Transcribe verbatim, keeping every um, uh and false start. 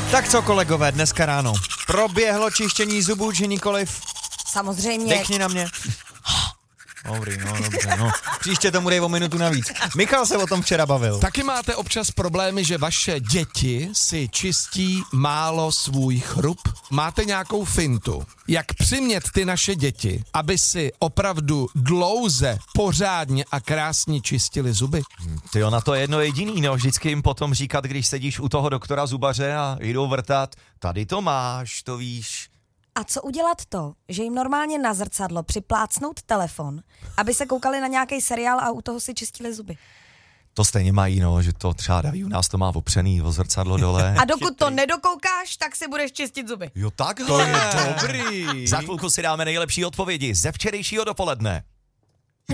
Tak co, kolegové, dneska ráno? Proběhlo čištění zubů, či nikoliv? Samozřejmě. Dekni na mě. Dobrý, no dobře, no. Příště tomu dej o minutu navíc. Michal se o tom včera bavil. Taky máte občas problémy, že vaše děti si čistí málo svůj chrup? Máte nějakou fintu, jak přimět ty naše děti, aby si opravdu dlouze, pořádně a krásně čistili zuby? Tyjo, na to jedno jediný, no, vždycky jim potom říkat, když sedíš u toho doktora zubaře a jdou vrtat, tady to máš, to víš. A co udělat to, že jim normálně na zrcadlo připlácnout telefon, aby se koukali na nějaký seriál a u toho si čistili zuby? To stejně mají, no, že to třeba Daví u nás to má opřený o zrcadlo dole. A dokud to nedokoukáš, tak si budeš čistit zuby. Jo, takhle. To je dobrý. Za chvilku si dáme nejlepší odpovědi ze včerejšího dopoledne.